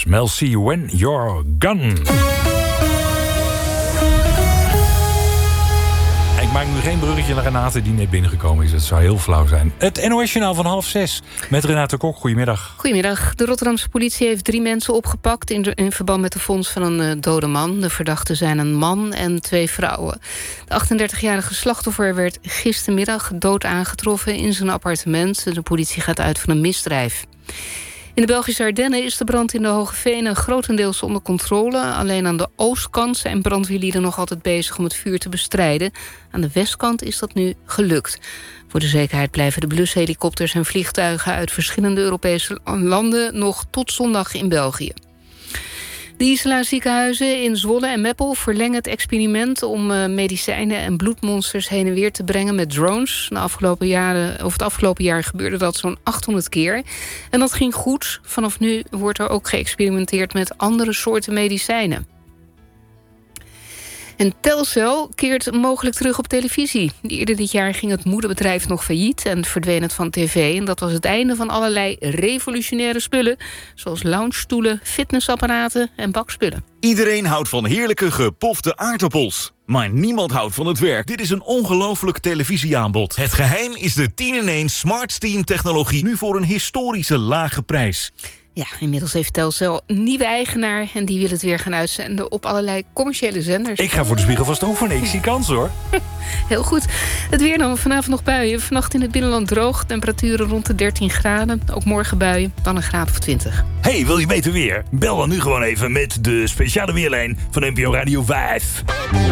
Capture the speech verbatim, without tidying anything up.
was Mel C. When You're Gone. Ik maak nu geen bruggetje naar Renate die net binnengekomen is. Dat zou heel flauw zijn. Het N O S-journaal van half zes met Renate Kok. Goedemiddag. Goedemiddag. De Rotterdamse politie heeft drie mensen opgepakt in, de, in verband met de vondst van een uh, dode man. De verdachten zijn een man en twee vrouwen. De achtendertigjarige slachtoffer werd gistermiddag dood aangetroffen in zijn appartement. De politie gaat uit van een misdrijf. In de Belgische Ardennen is de brand in de Hoge Venen grotendeels onder controle. Alleen aan de oostkant zijn brandweerlieden nog altijd bezig om het vuur te bestrijden. Aan de westkant is dat nu gelukt. Voor de zekerheid blijven de blushelikopters en vliegtuigen uit verschillende Europese landen nog tot zondag in België. De Isla-ziekenhuizen in Zwolle en Meppel verlengen het experiment om uh, medicijnen en bloedmonsters heen en weer te brengen met drones. De afgelopen jaren, of het afgelopen jaar gebeurde dat zo'n achthonderd keer. En dat ging goed. Vanaf nu wordt er ook geëxperimenteerd met andere soorten medicijnen. En Telcel keert mogelijk terug op televisie. Eerder dit jaar ging het moederbedrijf nog failliet en verdween het van tv. En dat was het einde van allerlei revolutionaire spullen, zoals loungestoelen, fitnessapparaten en bakspullen. Iedereen houdt van heerlijke gepofte aardappels. Maar niemand houdt van het werk. Dit is een ongelooflijk televisieaanbod. Het geheim is de tien in één Smart Steam technologie. Nu voor een historische lage prijs. Ja, inmiddels heeft Telcel een nieuwe eigenaar en die wil het weer gaan uitzenden op allerlei commerciële zenders. Ik ga voor de spiegel vast ook voor niks. Ik zie kans hoor. Heel goed. Het weer dan. Vanavond nog buien. Vannacht in het binnenland droog. Temperaturen rond de dertien graden. Ook morgen buien. Dan een graad of twintig. Hey, wil je beter weer? Bel dan nu gewoon even met de speciale weerlijn van N P O Radio vijf.